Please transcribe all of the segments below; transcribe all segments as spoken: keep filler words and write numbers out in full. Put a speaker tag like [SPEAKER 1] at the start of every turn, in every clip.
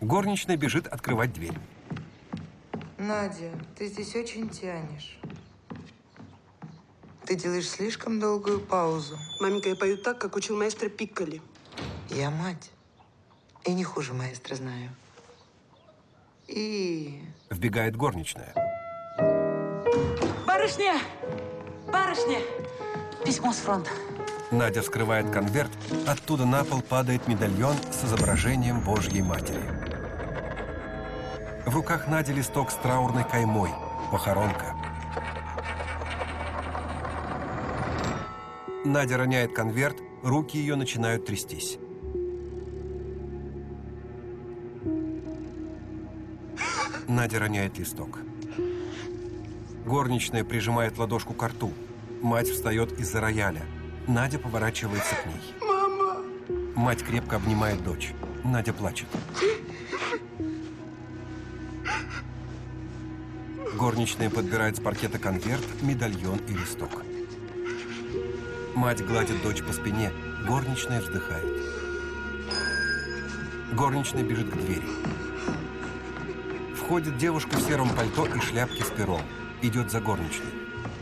[SPEAKER 1] Горничная бежит открывать дверь.
[SPEAKER 2] Надя, ты здесь очень тянешь. Ты делаешь слишком долгую паузу.
[SPEAKER 3] Маменька, я пою так, как учил маэстро Пикколи.
[SPEAKER 2] Я мать. И не хуже маэстро знаю. И...
[SPEAKER 1] Вбегает горничная.
[SPEAKER 4] Барышня! Барышня! Письмо с фронта.
[SPEAKER 1] Надя вскрывает конверт. Оттуда на пол падает медальон с изображением Божьей Матери. В руках Нади листок с траурной каймой. Похоронка. Надя роняет конверт. Руки ее начинают трястись. Надя роняет листок. Горничная прижимает ладошку к рту. Мать встает из-за рояля. Надя поворачивается к ней.
[SPEAKER 3] Мама!
[SPEAKER 1] Мать крепко обнимает дочь. Надя плачет. Горничная подбирает с паркета конверт, медальон и листок. Мать гладит дочь по спине. Горничная вздыхает. Горничная бежит к двери. Входит девушка в сером пальто и шляпке с пером. Идет за горничной.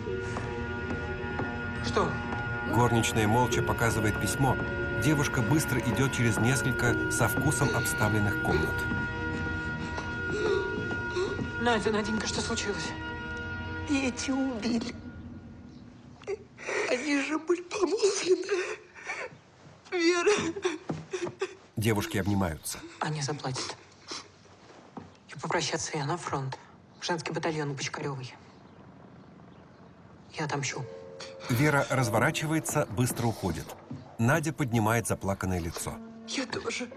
[SPEAKER 4] Что?
[SPEAKER 1] Горничная молча показывает письмо. Девушка быстро идет через несколько со вкусом обставленных комнат.
[SPEAKER 4] Надя, Наденька, что случилось?
[SPEAKER 3] Эти убили. Они же были помолвлены. Вера.
[SPEAKER 1] Девушки обнимаются.
[SPEAKER 4] Они заплатят. И попрощаться я на фронт. В женский батальон у Бочкаревой. Я отомщу.
[SPEAKER 1] Вера разворачивается, быстро уходит. Надя поднимает заплаканное лицо.
[SPEAKER 3] Я тоже.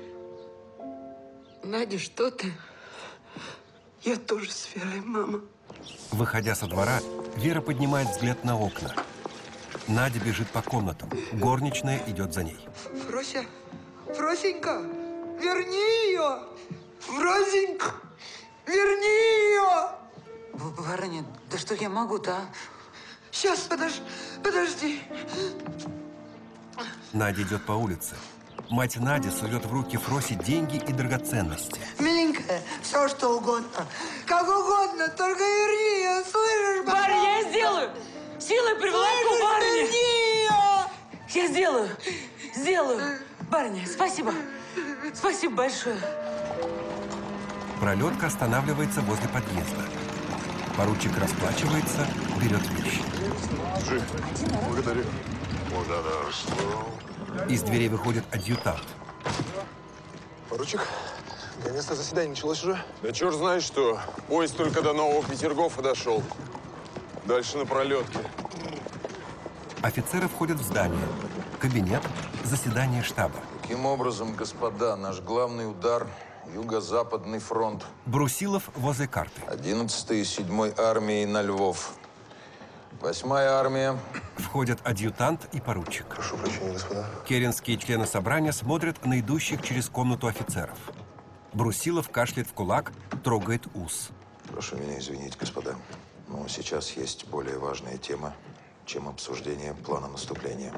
[SPEAKER 3] Надя, что ты? Я тоже с Верой, мама.
[SPEAKER 1] Выходя со двора, Вера поднимает взгляд на окна. Надя бежит по комнатам. Горничная идет за ней.
[SPEAKER 3] Фрося, Фросенька, верни ее! Фросенька, верни ее!
[SPEAKER 4] Барыня, да что я могу-то, а?
[SPEAKER 3] Сейчас, подожди, подожди.
[SPEAKER 1] Надя идет по улице. Мать Нади сует в руки Фросе деньги и драгоценности.
[SPEAKER 3] Миленькая, все что угодно. Как угодно, только верни ее, слышишь?
[SPEAKER 4] Барыня, я сделаю! Силой привлеку, барыня!
[SPEAKER 3] Верни ее!
[SPEAKER 4] Я сделаю! Сделаю! Барыня, спасибо! Спасибо большое!
[SPEAKER 1] Пролетка останавливается возле подъезда. Поручик расплачивается, берет вещи.
[SPEAKER 5] Благодарю. Благодарствую.
[SPEAKER 1] Из двери выходит адъютант.
[SPEAKER 5] Поручик, наконец-то заседание началось уже.
[SPEAKER 6] Да черт знает что. Поезд только до Нового Петергофа дошел. Дальше на пролетке.
[SPEAKER 1] Офицеры входят в здание. Кабинет, заседание штаба.
[SPEAKER 7] Таким образом, господа, наш главный удар – Юго-Западный фронт.
[SPEAKER 1] Брусилов возле карты.
[SPEAKER 7] одиннадцатой и седьмой армии на Львов. Восьмая армия.
[SPEAKER 1] Входят адъютант и поручик.
[SPEAKER 5] Прошу прощения, господа.
[SPEAKER 1] Керенские члены собрания смотрят на идущих через комнату офицеров. Брусилов кашляет в кулак, трогает ус.
[SPEAKER 7] Прошу меня извинить, господа, но сейчас есть более важная тема, чем обсуждение плана наступления.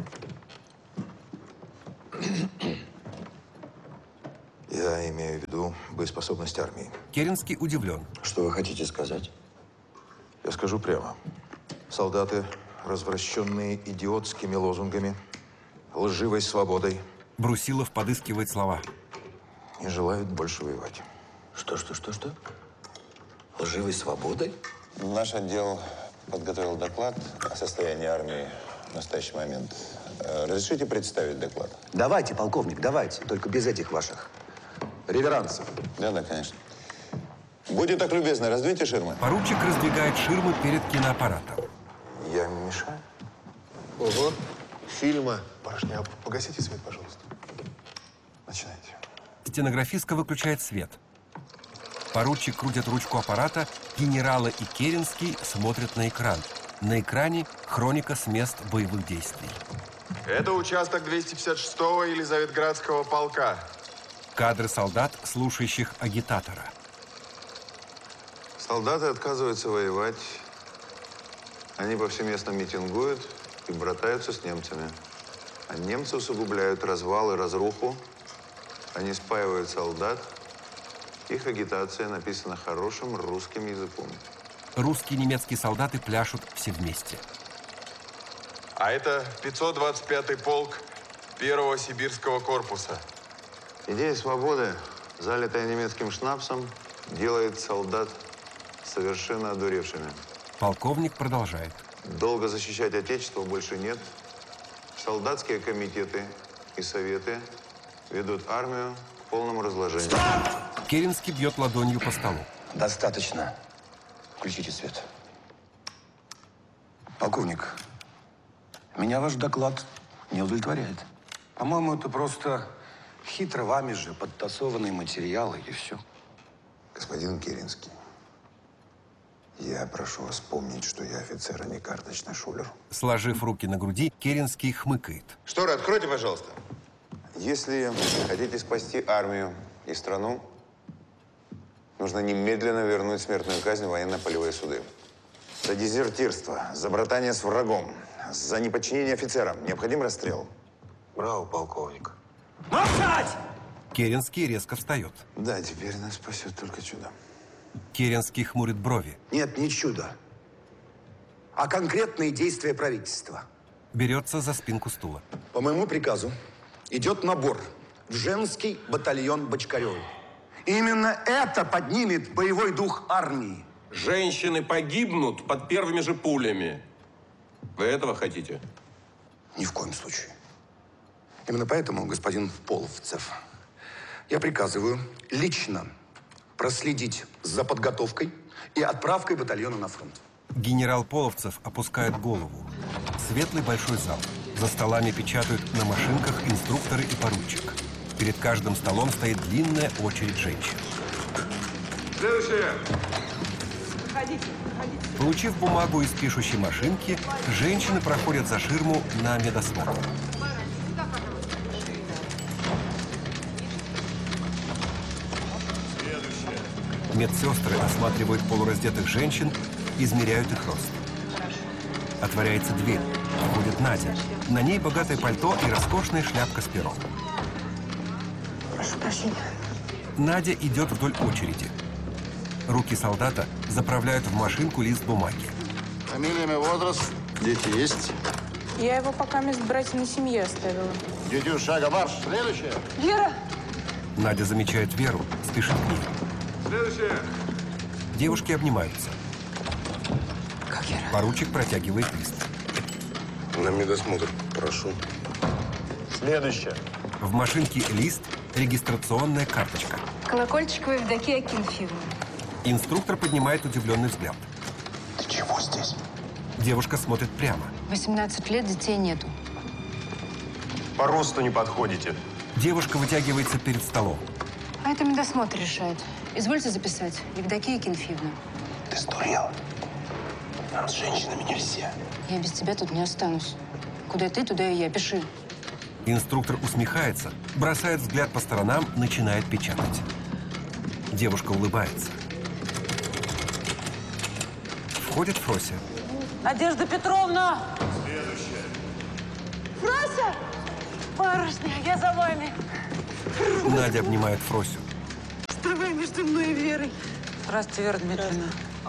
[SPEAKER 7] Я имею в виду боеспособность армии.
[SPEAKER 1] Керенский удивлен.
[SPEAKER 7] Что вы хотите сказать? Я скажу прямо. Солдаты, развращенные идиотскими лозунгами, лживой свободой,
[SPEAKER 1] Брусилов подыскивает слова.
[SPEAKER 7] не желают больше воевать.
[SPEAKER 8] Что, что, что, что? Лживой свободой?
[SPEAKER 9] Наш отдел подготовил доклад о состоянии армии в настоящий момент. Разрешите представить доклад?
[SPEAKER 8] Давайте, полковник, давайте. Только без этих ваших реверансов.
[SPEAKER 9] Да, да, конечно. Будьте так любезны, раздвиньте ширмы.
[SPEAKER 1] Поручик раздвигает ширмы перед киноаппаратом.
[SPEAKER 7] Я мешаю?
[SPEAKER 5] Ого, фильма. Барышня, а погасите свет, пожалуйста. Начинайте.
[SPEAKER 1] Стенографистка выключает свет. Поручик крутит ручку аппарата, генералы и Керенский смотрят на экран. На экране хроника с мест боевых действий.
[SPEAKER 6] Это участок двести пятьдесят шестого Елизаветградского полка.
[SPEAKER 1] Кадры солдат, слушающих агитатора.
[SPEAKER 7] Солдаты отказываются воевать. Они повсеместно митингуют и братаются с немцами. А немцы усугубляют развал и разруху. Они спаивают солдат, Их агитация написана хорошим русским языком.
[SPEAKER 1] Русские и немецкие солдаты пляшут все вместе.
[SPEAKER 6] А это пятьсот двадцать пятый полк первого сибирского корпуса.
[SPEAKER 7] Идея свободы, залитая немецким шнапсом, делает солдат совершенно одуревшими.
[SPEAKER 1] Полковник продолжает.
[SPEAKER 7] Долго защищать Отечество больше нет. Солдатские комитеты и советы ведут армию к полному разложению.
[SPEAKER 1] Керенский бьет ладонью по столу.
[SPEAKER 8] Достаточно. Включите свет. Полковник, меня ваш доклад не удовлетворяет. По-моему, это просто хитро вами же подтасованные материалы и все.
[SPEAKER 7] Господин Керенский, я прошу вас помнить, что я офицер, а не карточный шулер.
[SPEAKER 1] Сложив руки на груди, Керенский хмыкает.
[SPEAKER 9] Шторы откройте, пожалуйста. Если хотите спасти армию и страну, нужно немедленно вернуть смертную казнь в военно-полевые суды. За дезертирство, за братание с врагом, за неподчинение офицерам необходим расстрел.
[SPEAKER 7] Браво, полковник.
[SPEAKER 1] Молчать! Керенский резко встает.
[SPEAKER 7] Да, теперь нас спасет только чудо.
[SPEAKER 1] Керенский хмурит брови.
[SPEAKER 8] Нет, не чудо, а конкретные действия правительства.
[SPEAKER 1] Берется за спинку стула.
[SPEAKER 8] По моему приказу идет набор в женский батальон Бочкарёва. Именно это поднимет боевой дух армии.
[SPEAKER 10] Женщины погибнут под первыми же пулями. Вы этого хотите?
[SPEAKER 8] Ни в коем случае. Именно поэтому, господин Половцев, я приказываю лично проследить за подготовкой и отправкой батальона на фронт.
[SPEAKER 1] Генерал Половцев опускает голову. Светлый большой зал. За столами печатают на машинках инструкторы и поручик. Перед каждым столом стоит длинная очередь женщин.
[SPEAKER 6] Следующее.
[SPEAKER 4] Проходите, проходите.
[SPEAKER 1] Получив бумагу из пишущей машинки, женщины проходят за ширму на медосмотр. Медсестры осматривают полураздетых женщин, измеряют их рост. Отворяется дверь. Входит Надя. На ней богатое пальто и роскошная шляпка с пером.
[SPEAKER 4] Прошу прощения.
[SPEAKER 1] Надя идет вдоль очереди. Руки солдата заправляют в машинку лист бумаги.
[SPEAKER 5] Фамилия, имя, возраст. Дети есть?
[SPEAKER 11] Я его пока мест брать на семье оставила.
[SPEAKER 5] Дядюша, Габарш. Следующее.
[SPEAKER 11] Вера!
[SPEAKER 1] Надя замечает Веру, спешит к ней.
[SPEAKER 6] Следующее.
[SPEAKER 1] Девушки обнимаются.
[SPEAKER 4] Как я рада.
[SPEAKER 1] Поручик протягивает лист.
[SPEAKER 5] На медосмотр, прошу. Следующее.
[SPEAKER 1] В машинке лист, регистрационная карточка.
[SPEAKER 11] Колокольчикова Евдокия Акинфеевна.
[SPEAKER 1] Инструктор поднимает удивленный взгляд.
[SPEAKER 5] Ты чего здесь?
[SPEAKER 1] Девушка смотрит прямо.
[SPEAKER 11] восемнадцать лет, детей нету.
[SPEAKER 10] По росту не подходите.
[SPEAKER 1] Девушка вытягивается перед столом.
[SPEAKER 11] А это медосмотр решает. Извольте записать. Евдокия Акинфеевна.
[SPEAKER 5] Ты сдурела. Нам с женщинами нельзя.
[SPEAKER 11] Я без тебя тут не останусь. Куда ты, туда и я. Пиши.
[SPEAKER 1] Инструктор усмехается, бросает взгляд по сторонам, начинает печатать. Девушка улыбается. Входит Фрося.
[SPEAKER 4] Надежда Петровна! Следующая. Фрося! Барышня, я за вами.
[SPEAKER 1] Надя обнимает Фросю.
[SPEAKER 4] Вставай между мной и Верой. Здравствуйте, Вера Дмитриевна.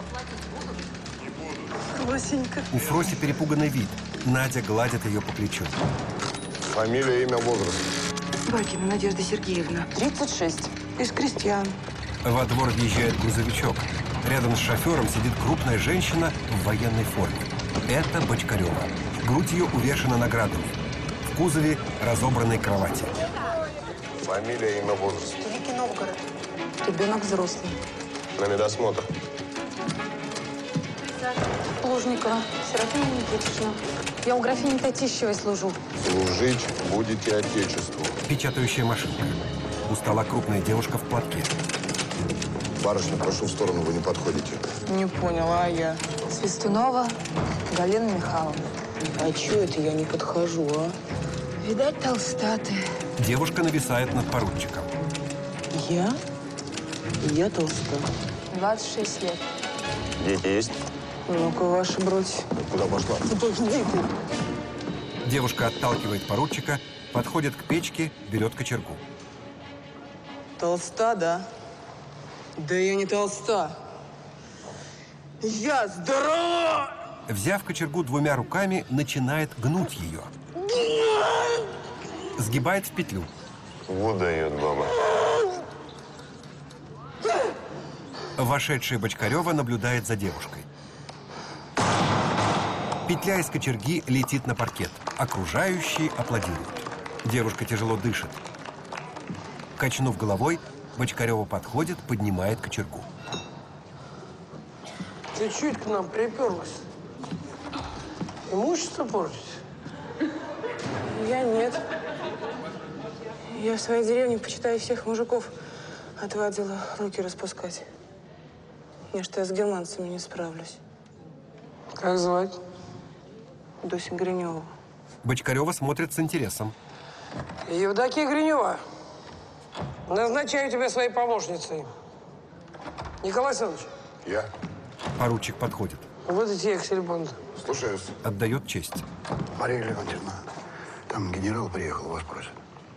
[SPEAKER 4] Фросенька.
[SPEAKER 1] У Фроси перепуганный вид. Надя гладит ее по плечу.
[SPEAKER 5] Фамилия, имя, возраст.
[SPEAKER 11] Бакина Надежда Сергеевна.
[SPEAKER 4] тридцать шесть. Из крестьян.
[SPEAKER 1] Во двор въезжает грузовичок. Рядом с шофером сидит крупная женщина в военной форме. Это Бочкарева. Грудь ее увешана наградами. В кузове разобранной кровати.
[SPEAKER 5] Фамилия, имя, возраст.
[SPEAKER 11] Великий Новгород. Ребенок взрослый.
[SPEAKER 10] На медосмотр.
[SPEAKER 11] Плужникова Серафима Никитична. Я у графини Татищевой служу.
[SPEAKER 5] Служить будете Отечеству.
[SPEAKER 1] Печатающая машинка. У стола крупная девушка в платке.
[SPEAKER 5] Барышня, прошу в сторону, вы не подходите.
[SPEAKER 11] Не поняла, а я? Свистунова Галина Михайловна.
[SPEAKER 4] А чё это я не подхожу, а?
[SPEAKER 11] Видать, толстатая.
[SPEAKER 1] Девушка нависает над поручиком.
[SPEAKER 4] Я? Я толста.
[SPEAKER 11] двадцать шесть лет.
[SPEAKER 10] Дети есть?
[SPEAKER 4] Ну-ка, ваши брать.
[SPEAKER 5] Куда пошла?
[SPEAKER 4] Подожди ты.
[SPEAKER 1] Девушка отталкивает поручика, подходит к печке, берет кочергу.
[SPEAKER 4] Толста, да?
[SPEAKER 3] Да я не толста. Я здорова!
[SPEAKER 1] Взяв кочергу двумя руками, начинает гнуть ее. Сгибает в петлю.
[SPEAKER 9] Вот дает баба.
[SPEAKER 1] Вошедшая Бочкарева наблюдает за девушкой. Петля из кочерги летит на паркет. Окружающие аплодируют. Девушка тяжело дышит. Качнув головой, Бочкарева подходит, поднимает кочергу.
[SPEAKER 3] Ты чуть к нам приперлась? Имущество портить?
[SPEAKER 11] Я нет. Я в своей деревне, почитаю, всех мужиков отвадила руки распускать. Я что, я с германцами не справлюсь.
[SPEAKER 3] Как звать?
[SPEAKER 11] Дуся Гринева.
[SPEAKER 1] Бочкарева смотрит с интересом.
[SPEAKER 3] Евдокия Гринева. Назначаю тебя своей помощницей. Николай Александрович.
[SPEAKER 8] Я.
[SPEAKER 1] Поручик подходит.
[SPEAKER 3] Выдайте эксель-бонд.
[SPEAKER 8] Слушаюсь.
[SPEAKER 1] Отдает честь.
[SPEAKER 8] Мария Леонтьевна, там генерал приехал, вас просит.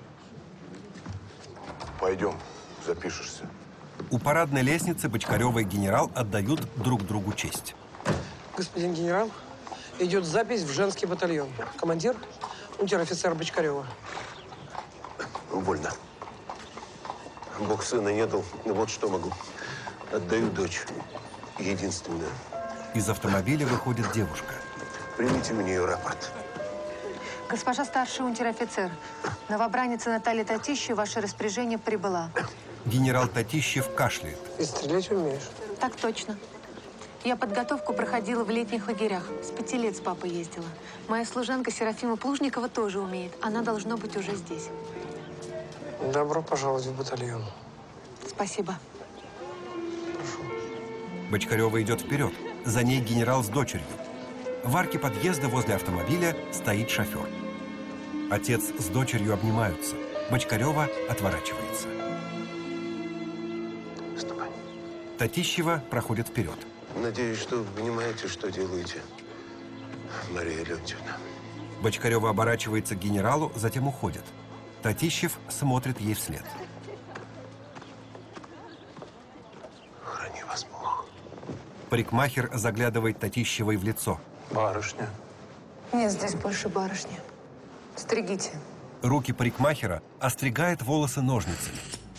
[SPEAKER 8] Пойдем, запишешься.
[SPEAKER 1] У парадной лестницы Бочкарева и генерал отдают друг другу честь.
[SPEAKER 3] Господин генерал, идет запись в женский батальон. Командир – унтер-офицер Бочкарева.
[SPEAKER 5] Больно. Бог сына не дал, но вот что могу. Отдаю дочь. Единственную.
[SPEAKER 1] Из автомобиля выходит девушка.
[SPEAKER 5] Примите у нее рапорт.
[SPEAKER 12] Госпожа старший унтер-офицер, новобранница Наталья Татищева в ваше распоряжение прибыла.
[SPEAKER 1] Генерал Татищев кашляет.
[SPEAKER 3] И стрелять умеешь?
[SPEAKER 12] Так точно. Я подготовку проходила в летних лагерях. С пяти лет с папой ездила. Моя служанка Серафима Плужникова тоже умеет. Она должна быть уже здесь.
[SPEAKER 3] Добро пожаловать в батальон.
[SPEAKER 12] Спасибо.
[SPEAKER 1] Бочкарева идет вперед. За ней генерал с дочерью. В арке подъезда возле автомобиля стоит шофер. Отец с дочерью обнимаются. Бочкарева отворачивается.
[SPEAKER 5] Ступай.
[SPEAKER 1] Татищева проходит вперед.
[SPEAKER 5] Надеюсь, что вы понимаете, что делаете, Мария Леонтьевна.
[SPEAKER 1] Бочкарева оборачивается к генералу, затем уходит. Татищев смотрит ей вслед.
[SPEAKER 5] Храни вас Бог.
[SPEAKER 1] Парикмахер заглядывает Татищевой в лицо.
[SPEAKER 5] Барышня.
[SPEAKER 12] Нет здесь больше барышни. Стригите.
[SPEAKER 1] Руки парикмахера остригает волосы ножницами.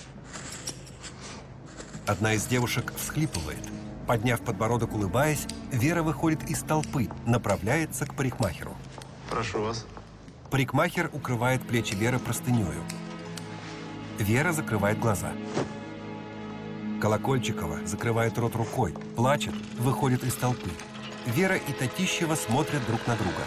[SPEAKER 1] Одна из девушек всхлипывает. Подняв подбородок, улыбаясь, Вера выходит из толпы, направляется к парикмахеру.
[SPEAKER 5] Прошу вас.
[SPEAKER 1] Парикмахер укрывает плечи Веры простынею. Вера закрывает глаза. Колокольчикова закрывает рот рукой, плачет, выходит из толпы. Вера и Татищева смотрят друг на друга.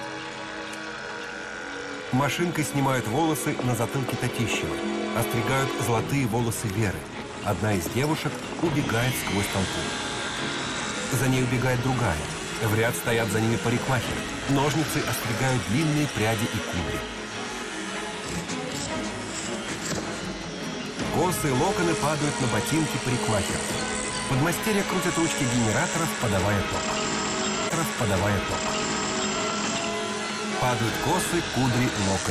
[SPEAKER 1] Машинкой снимают волосы на затылке Татищевой. Остригают золотые волосы Веры. Одна из девушек убегает сквозь толпу. За ней убегает другая. В ряд стоят за ними парикмахеры. Ножницы остригают длинные пряди и кудри. Косы и локоны падают на ботинки парикмахера. Подмастерья крутят ручки генераторов, подавая ток. Подавая ток. Падают косы, кудри, локоны.